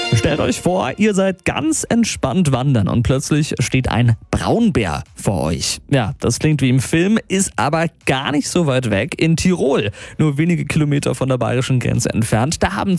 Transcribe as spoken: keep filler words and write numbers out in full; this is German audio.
Stellt euch vor, ihr seid ganz entspannt wandern und plötzlich steht ein Braunbär vor euch. Ja, das klingt wie im Film, ist aber gar nicht so weit weg in Tirol, nur wenige Kilometer von der bayerischen Grenze entfernt. Da haben